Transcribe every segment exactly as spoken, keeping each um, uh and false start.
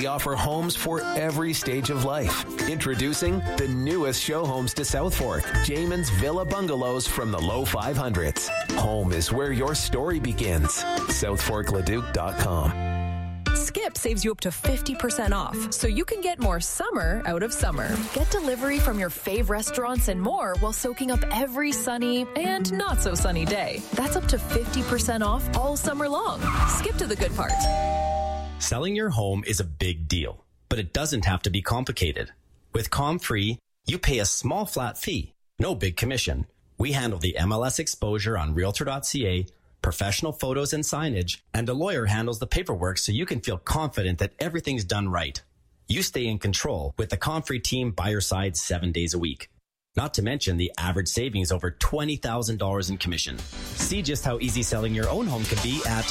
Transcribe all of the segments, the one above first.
we offer homes for every stage of life. Introducing the newest show homes to South Fork, Jamin's Villa Bungalows from the low five hundreds. Home is where your story begins. south fork leduc dot com. Skip saves you up to fifty percent off, so you can get more summer out of summer. Get delivery from your fave restaurants and more while soaking up every sunny and not so sunny day. That's up to fifty percent off all summer long. Skip to the good part. Selling your home is a big deal, but it doesn't have to be complicated. With ComFree, you pay a small flat fee, no big commission. We handle the M L S exposure on realtor dot c a, professional photos and signage, and a lawyer handles the paperwork so you can feel confident that everything's done right. You stay in control with the ComFree team by your side seven days a week. Not to mention the average savings over twenty thousand dollars in commission. See just how easy selling your own home can be at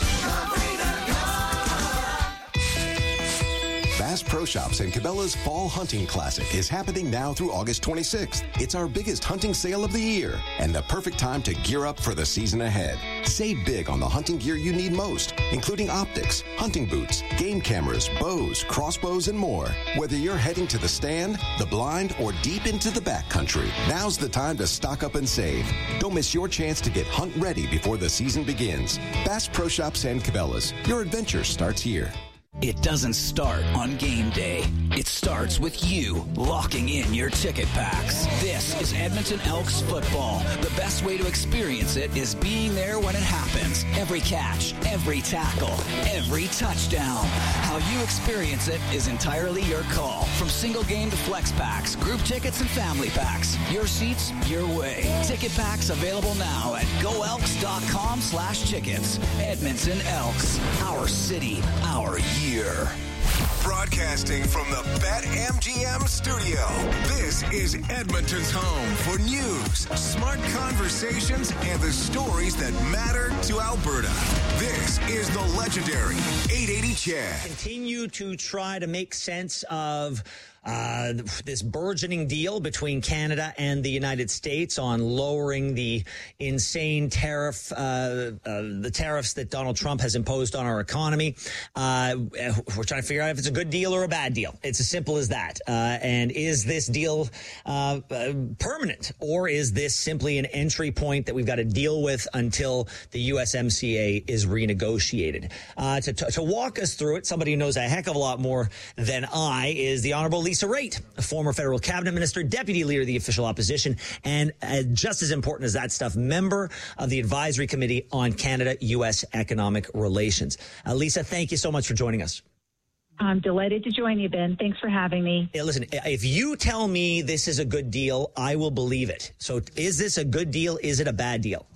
Bass Pro Shops and Cabela's Fall Hunting Classic is happening now through August twenty-sixth. It's our biggest hunting sale of the year and the perfect time to gear up for the season ahead. Save big on the hunting gear you need most, including optics, hunting boots, game cameras, bows, crossbows, and more. Whether you're heading to the stand, the blind, or deep into the backcountry, now's the time to stock up and save. Don't miss your chance to get hunt ready before the season begins. Bass Pro Shops and Cabela's. Your adventure starts here. It doesn't start on game day. It starts with you locking in your ticket packs. This is Edmonton Elks football. The best way to experience it is being there when it happens. Every catch, every tackle, every touchdown. How you experience it is entirely your call. From single game to flex packs, group tickets and family packs. Your seats, your way. Ticket packs available now at go elks dot com slash tickets. Edmonton Elks. Our city, our year. Broadcasting from the BetMGM studio, this is Edmonton's home for news, smart conversations, and the stories that matter to Alberta. This is the legendary eight eighty Chad. Continue to try to make sense of Uh, this burgeoning deal between Canada and the United States on lowering the insane tariff, uh, uh, the tariffs that Donald Trump has imposed on our economy. Uh, we're trying to figure out if it's a good deal or a bad deal. It's as simple as that. Uh, and is this deal uh, uh, permanent, or is this simply an entry point that we've got to deal with until the U S M C A is renegotiated? Uh, to, to walk us through it, somebody who knows a heck of a lot more than I is the Honorable Lisa Lisa Raitt, a former federal cabinet minister, deputy leader of the official opposition, and uh, just as important as that stuff, member of the advisory committee on Canada-U S economic relations. Uh, Lisa, thank you so much for joining us. I'm delighted to join you, Ben. Thanks for having me. Yeah, listen, if you tell me this is a good deal, I will believe it. So is this a good deal? Is it a bad deal?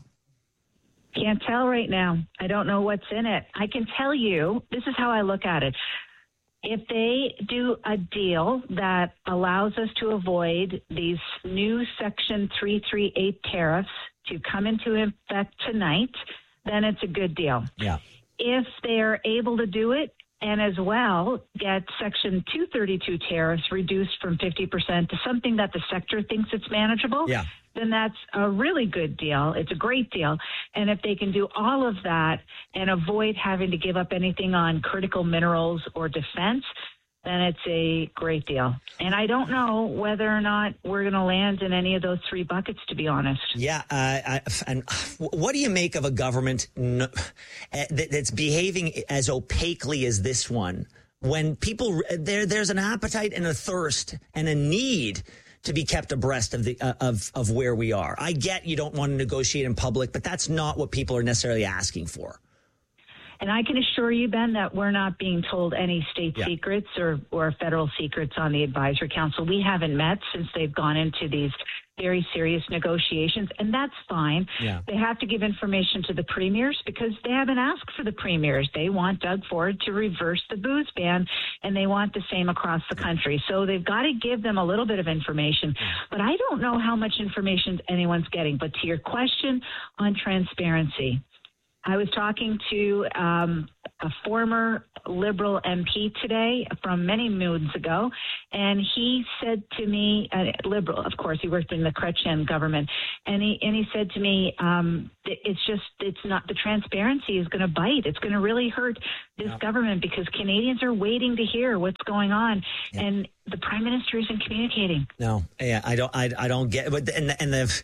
Can't tell right now. I don't know what's in it. I can tell you, this is how I look at it. If they do a deal that allows us to avoid these new Section three thirty-eight tariffs to come into effect tonight, then it's a good deal. Yeah. If they're able to do it and as well get Section two thirty-two tariffs reduced from fifty percent to something that the sector thinks it's manageable, yeah. then that's a really good deal. It's a great deal. And if they can do all of that and avoid having to give up anything on critical minerals or defense, then it's a great deal. And I don't know whether or not we're going to land in any of those three buckets, to be honest. Yeah. Uh, I, and what do you make of a government no, that's behaving as opaquely as this one, when people there, there's an appetite and a thirst and a need to be kept abreast of the uh, of of where we are? I get you don't want to negotiate in public, but that's not what people are necessarily asking for. And I can assure you, Ben, that we're not being told any state yeah. secrets or, or federal secrets on the Advisory Council. We haven't met since they've gone into these very serious negotiations, and that's fine. Yeah. They have to give information to the premiers because they haven't asked for the premiers. They want Doug Ford to reverse the booze ban, and they want the same across the country. So they've got to give them a little bit of information. But I don't know how much information anyone's getting. But to your question on transparency, I was talking to um, a former Liberal M P today from many moons ago, and he said to me, uh, Liberal, of course, he worked in the Chrétien government, and he and he said to me, um, it's just, it's not, the transparency is going to bite. It's going to really hurt this yeah. government because Canadians are waiting to hear what's going on, yeah. and the Prime Minister isn't communicating. No, yeah, I don't, I, I don't get, but and and the,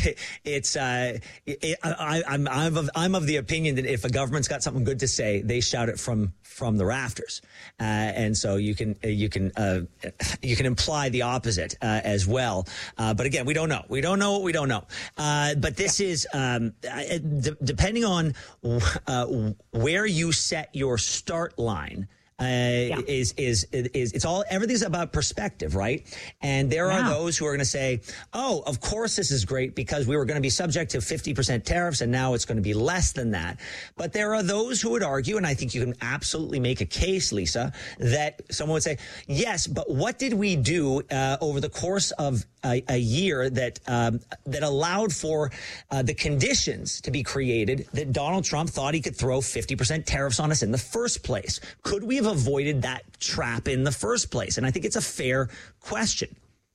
it's, uh, it, I, I'm, I'm of, I'm of the opinion that if a government's got something good to say, they shout it from from the rafters, uh, and so you can you can uh, you can imply the opposite uh, as well. Uh, but again, we don't know. We don't know what we don't know. Uh, but this yeah. is um, d- depending on uh, where you set your start line. Uh, yeah. is, is, is, it's all, everything's about perspective, right? And there yeah. are those who are going to say, oh, of course this is great because we were going to be subject to fifty percent tariffs and now it's going to be less than that. But there are those who would argue, and I think you can absolutely make a case, Lisa, that someone would say, yes, but what did we do uh, over the course of a, a year that, um, that allowed for uh, the conditions to be created that Donald Trump thought he could throw fifty percent tariffs on us in the first place? Could we have avoided that trap in the first place? And I think it's a fair question.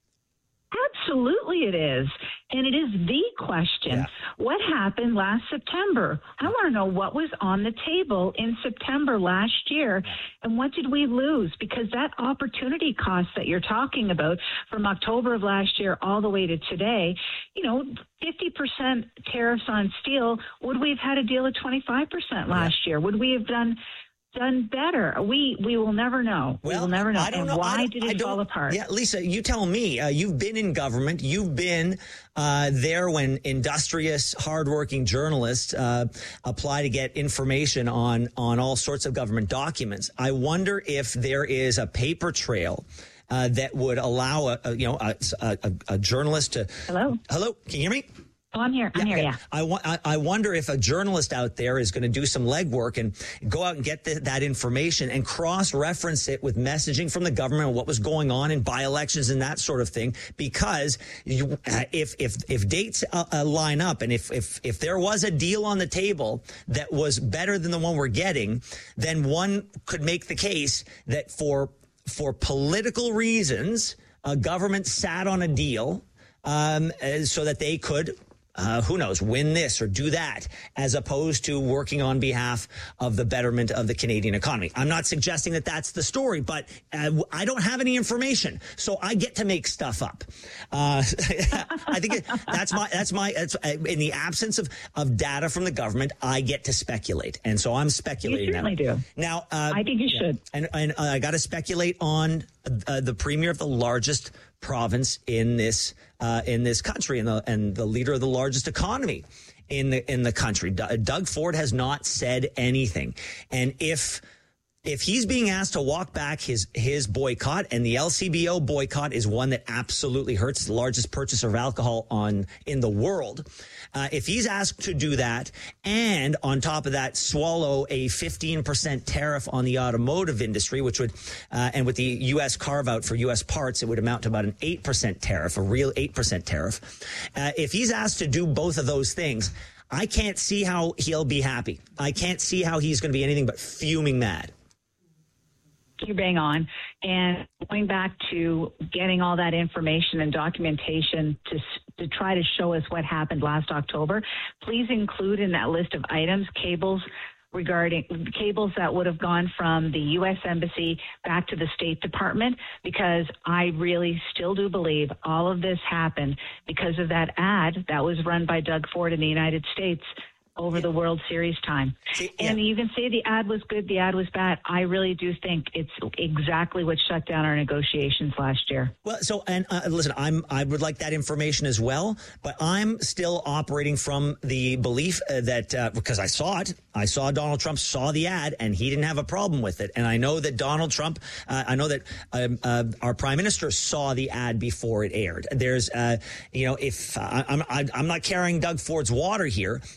Absolutely it is. And it is the question. Yeah. What happened last September? I want to know what was on the table in September last year and what did we lose? Because that opportunity cost that you're talking about from October of last year all the way to today, you know, fifty percent tariffs on steel, would we have had a deal at twenty-five percent last yeah. year? Would we have done done better? We we will never know. Well, we will never know. I don't and know. why did it fall apart? Yeah, Lisa, you tell me. Uh, you've been in government. You've been uh, there when industrious, hardworking journalists uh, apply to get information on on all sorts of government documents. I wonder if there is a paper trail uh, that would allow a, a you know a, a, a journalist to. Hello. Hello. Can you hear me? Oh, I'm here. I'm yeah, here, yeah. I, wa- I wonder if a journalist out there is going to do some legwork and go out and get the, that information and cross-reference it with messaging from the government on what was going on in by-elections and that sort of thing. Because you, uh, if if if dates uh, uh, line up and if, if if there was a deal on the table that was better than the one we're getting, then one could make the case that for for political reasons, a government sat on a deal um, so that they could. Uh, who knows, win this or do that, as opposed to working on behalf of the betterment of the Canadian economy. I'm not suggesting that that's the story, but uh, I don't have any information, so I get to make stuff up. Uh, I think it, that's my that's my that's, uh, in the absence of, of data from the government, I get to speculate, and so I'm speculating. You certainly now. do. Now, uh, I think you yeah, should, and and uh, I got to speculate on uh, the premier of the largest province in this uh, in this country and the and the leader of the largest economy in the in the country. D- Doug Ford has not said anything, and if if he's being asked to walk back his his boycott, and the L C B O boycott is one that absolutely hurts, it's the largest purchaser of alcohol on in the world. Uh, if he's asked to do that, and on top of that, swallow a fifteen percent tariff on the automotive industry, which would, uh, and with the U S carve out for U S parts, it would amount to about an eight percent tariff, a real eight percent tariff. Uh, if he's asked to do both of those things, I can't see how he'll be happy. I can't see how he's going to be anything but fuming mad. You're bang on. And going back to getting all that information and documentation to to try to show us what happened last October, please include in that list of items cables regarding cables that would have gone from the U S Embassy back to the State Department, because I really still do believe all of this happened because of that ad that was run by Doug Ford in the United States over yeah. the World Series time. See, yeah. And you can say the ad was good, the ad was bad. I really do think it's exactly what shut down our negotiations last year. Well, so, and uh, listen, I'm, I would like that information as well, but I'm still operating from the belief uh, that, uh, because I saw it, I saw Donald Trump saw the ad and he didn't have a problem with it. And I know that Donald Trump, uh, I know that um, uh, our prime minister saw the ad before it aired. There's, uh, you know, if uh, I'm, I'm not carrying Doug Ford's water here, uh, but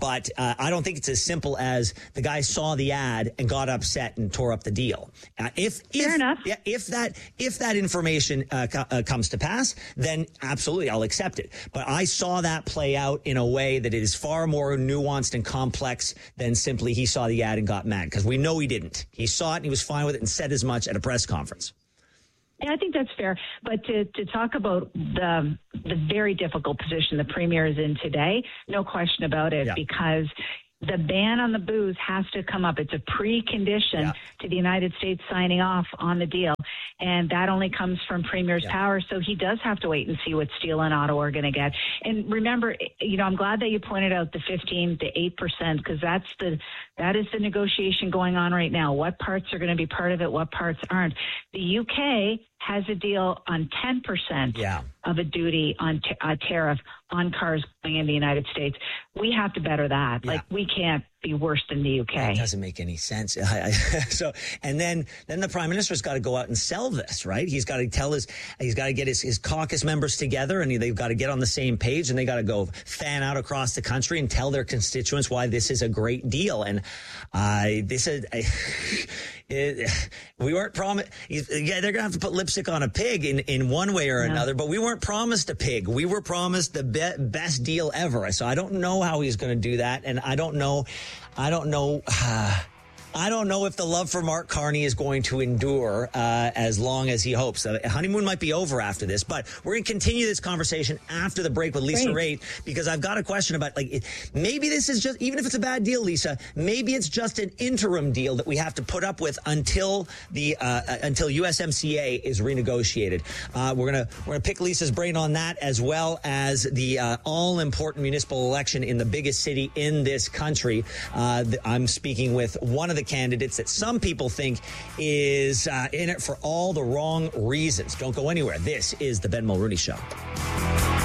but uh, I don't think it's as simple as the guy saw the ad and got upset and tore up the deal. Uh, if Fair if, enough. Yeah, if that if that information uh, co- uh, comes to pass, then absolutely I'll accept it. But I saw that play out in a way that it is far more nuanced and complex than simply he saw the ad and got mad, because we know he didn't. He saw it and he was fine with it and said as much at a press conference. Yeah, I think that's fair. But to, to talk about the the very difficult position the premier is in today, no question about it, Yeah. because the ban on the booze has to come up. It's a precondition Yeah. to the United States signing off on the deal. And that only comes from Premier's Yeah. power. So he does have to wait and see what Steele and Ottawa are going to get. And remember, you know, I'm glad that you pointed out the fifteen to eight percent, because that's the, that is the negotiation going on right now. What parts are going to be part of it? What parts aren't? The U K has a deal on ten percent Yeah. of a duty on t- a tariff on cars going in the United States. We have to better that. Yeah. Like, we can't be worse than the U K. It doesn't make any sense. I, I, so, and then, then the prime minister's got to go out and sell this, right? He's got to tell his, he's got to get his, his caucus members together, and he, they've got to get on the same page, and they got to go fan out across the country and tell their constituents why this is a great deal. And I, uh, this is, I, it, we weren't promised. Yeah, they're gonna have to put lipstick on a pig in, in one way or Yeah. another, but we weren't promised a pig. We were promised the be- best deal ever. So I don't know how he's going to do that, and I don't know. I don't know. Uh, I don't know if the love for Mark Carney is going to endure uh, as long as he hopes. The honeymoon might be over after this, but we're going to continue this conversation after the break with Lisa Great. Raitt, because I've got a question about, like, it, maybe this is just, even if it's a bad deal, Lisa, maybe it's just an interim deal that we have to put up with until the uh, until U S M C A is renegotiated. Uh, we're gonna we're gonna pick Lisa's brain on that, as well as the uh, all important municipal election in the biggest city in this country. Uh, th- I'm speaking with one of the candidates that some people think is uh, in it for all the wrong reasons. Don't go anywhere. This is the Ben Mulrooney Show.